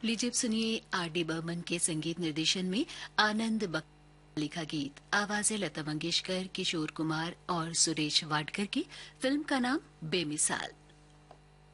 लीजिए अब सुनिए आर डी बर्मन के संगीत निर्देशन में आनंद बक लिखा गीत। आवाजें लता मंगेशकर, किशोर कुमार और सुरेश वाडकर की। फिल्म का नाम बेमिसाल।